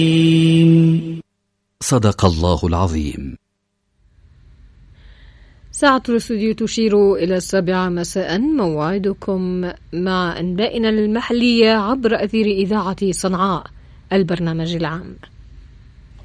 صدق الله العظيم. ساعة الاستوديو تشير إلى 7 مساء. موعدكم مع أنبائنا المحلية عبر أثير إذاعة صنعاء، البرنامج العام.